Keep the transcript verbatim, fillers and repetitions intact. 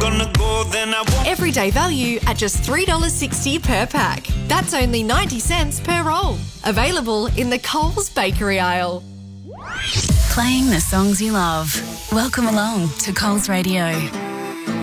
gonna go, then I won't. Everyday value at just three dollars sixty per pack. That's only ninety cents per roll. Available in the Coles bakery aisle. Playing the songs you love. Welcome along to Coles Radio.